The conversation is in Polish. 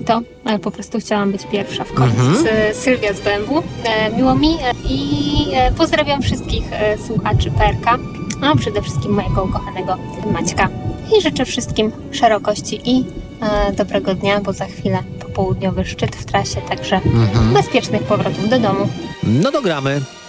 to, ale po prostu chciałam być pierwsza w końcu. Sylwia z BMW. Miło mi i pozdrawiam wszystkich słuchaczy PRK, a przede wszystkim mojego ukochanego Maćka. I życzę wszystkim szerokości i dobrego dnia, bo za chwilę popołudniowy szczyt w trasie, także bezpiecznych powrotów do domu. No to gramy.